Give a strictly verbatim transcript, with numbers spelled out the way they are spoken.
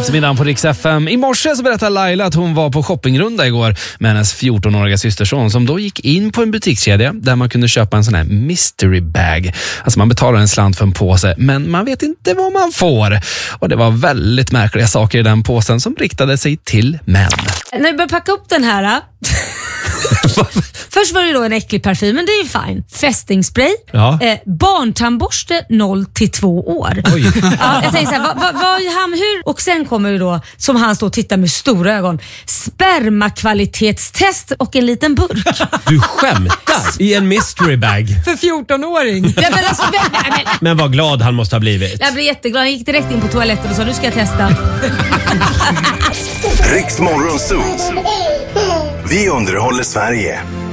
eftermiddagen på Rix F M. I morse så berättade Laila att hon var på shoppingrunda igår med hennes fjortonåriga systerson som då gick in på en butikskedja där man kunde köpa en sån här mystery bag. Alltså man betalar en slant för en påse men man vet inte vad man får. Och det var väldigt märkliga saker i den påsen som riktade sig till män. När vi började packa upp den här... Först var det då en äcklig parfym, men det är ju fine. Fästingspray, ja. eh, barntandborste noll till två år. Oj. Ja, jag tänkte så här, vad, vad, vad är han, hur? Och sen kommer ju då, som han står och tittar med stora ögon, spermakvalitetstest och en liten burk. Du skämtar i en mystery bag. För fjorton-åring. Ja, men, alltså, men, men, men vad glad han måste ha blivit. Jag blev jätteglad, jag gick direkt in på toaletten och sa, nu ska jag testa. Rix Morgon Zoo. Vi underhåller Sverige.